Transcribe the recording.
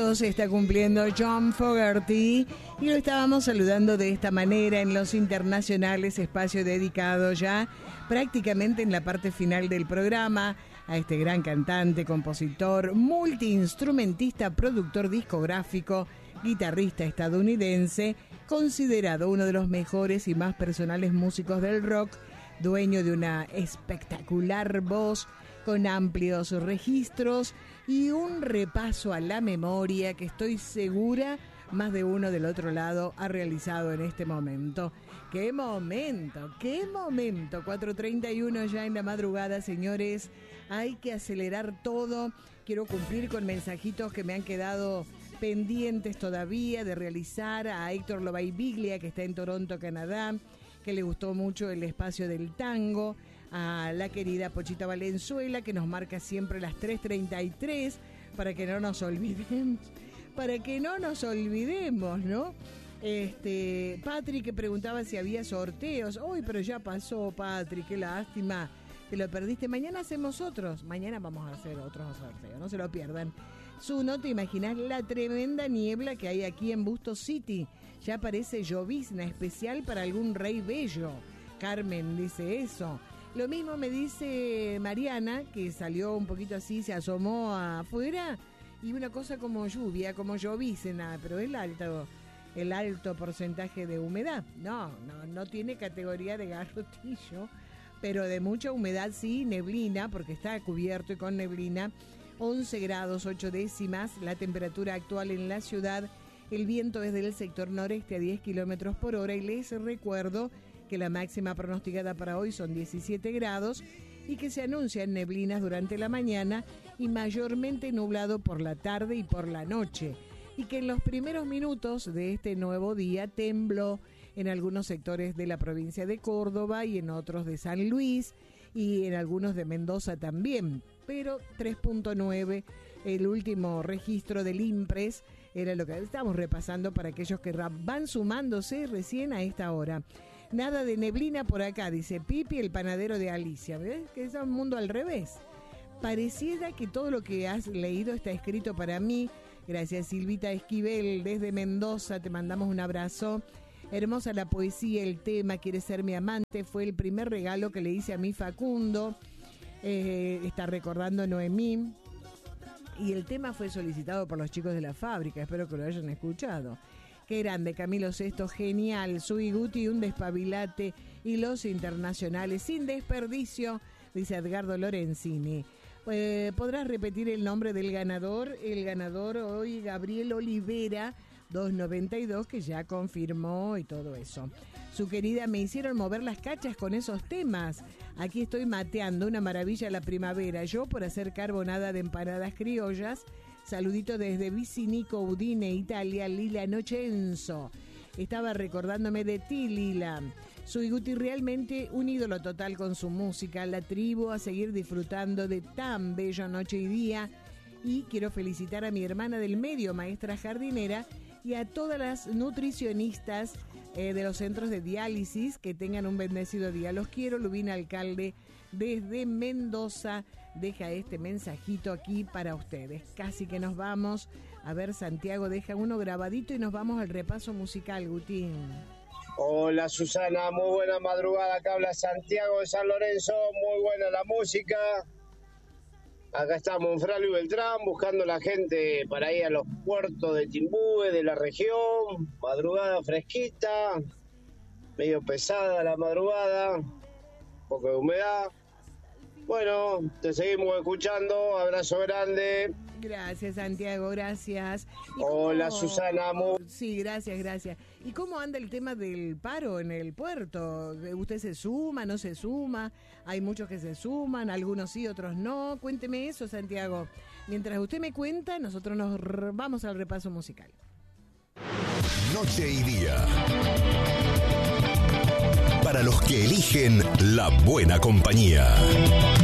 añitos está cumpliendo John Fogerty y lo estábamos saludando de esta manera en los internacionales, espacio dedicado ya prácticamente en la parte final del programa a este gran cantante, compositor, multiinstrumentista, productor discográfico, guitarrista estadounidense, considerado uno de los mejores y más personales músicos del rock, dueño de una espectacular voz con amplios registros y un repaso a la memoria que estoy segura más de uno del otro lado ha realizado en este momento. ¡Qué momento! ¡Qué momento! 4:31 ya en la madrugada, señores. Hay que acelerar todo. Quiero cumplir con mensajitos que me han quedado pendientes todavía de realizar. A Héctor Lobaibiglia, que está en Toronto, Canadá, que le gustó mucho el espacio del tango. A la querida Pochita Valenzuela, que nos marca siempre las 3:33 para que no nos olvidemos. Para que no nos olvidemos, ¿no? Patrick, que preguntaba si había sorteos. Uy, pero ya pasó, Patrick, qué lástima. Te lo perdiste. Mañana hacemos otros. Mañana vamos a hacer otros sorteos, no se lo pierdan. No te imaginas la tremenda niebla que hay aquí en Bustos City. Ya parece llovizna especial para algún rey bello. Carmen dice eso. Lo mismo me dice Mariana, que salió un poquito así, se asomó afuera y una cosa como lluvia, como llovizna, pero el alto porcentaje de humedad. No tiene categoría de garrotillo, pero de mucha humedad sí, neblina, porque está cubierto y con neblina. 11 grados 8 décimas, la temperatura actual en la ciudad. El viento es del sector noreste a 10 kilómetros por hora y les recuerdo que la máxima pronosticada para hoy son 17 grados y que se anuncian neblinas durante la mañana y mayormente nublado por la tarde y por la noche. Y que en los primeros minutos de este nuevo día tembló en algunos sectores de la provincia de Córdoba y en otros de San Luis y en algunos de Mendoza también. Pero 3.9, el último registro del INPRES, era lo que estamos repasando para aquellos que van sumándose recién a esta hora. Nada de neblina por acá, dice Pipi, el panadero de Alicia. ¿Ves? Que es un mundo al revés. Pareciera que todo lo que has leído está escrito para mí. Gracias, Silvita Esquivel, desde Mendoza, te mandamos un abrazo. Hermosa la poesía, el tema, quiere ser mi amante, fue el primer regalo que le hice a mi Facundo. Está recordando Noemí. Y el tema fue solicitado por los chicos de la fábrica, espero que lo hayan escuchado. Qué grande, Camilo Sesto, genial. Sui Guti, un despabilate. Y los internacionales, sin desperdicio, dice Edgardo Lorenzini. ¿Podrás repetir el nombre del ganador? El ganador hoy, Gabriel Olivera, 292, que ya confirmó y todo eso. Su querida, me hicieron mover las cachas con esos temas. Aquí estoy mateando, una maravilla la primavera. Yo por hacer carbonada de empanadas criollas. Saludito desde Vicinico, Udine, Italia, Lila Nochenzo. Estaba recordándome de ti, Lila. Sui Guti, realmente un ídolo total con su música. La tribu a seguir disfrutando de tan bello noche y día. Y quiero felicitar a mi hermana del medio, maestra jardinera, y a todas las nutricionistas de los centros de diálisis, que tengan un bendecido día. Los quiero. Lubina Alcalde desde Mendoza deja este mensajito aquí para ustedes. Casi que nos vamos. A ver, Santiago deja uno grabadito y nos vamos al repaso musical, Gutín. Hola Susana, muy buena madrugada, acá habla Santiago de San Lorenzo, muy buena la música. Acá estamos en Fralo y Beltrán buscando la gente para ir a los puertos de Timbúes, de la región. Madrugada fresquita, medio pesada la madrugada, un poco de humedad. Bueno, te seguimos escuchando, abrazo grande. Gracias, Santiago, gracias. Hola, Susana. Sí, gracias. ¿Y cómo anda el tema del paro en el puerto? ¿Usted se suma, no se suma? Hay muchos que se suman, algunos sí, otros no. Cuénteme eso, Santiago. Mientras usted me cuenta, nosotros nos vamos al repaso musical. Noche y día. Para los que eligen la buena compañía.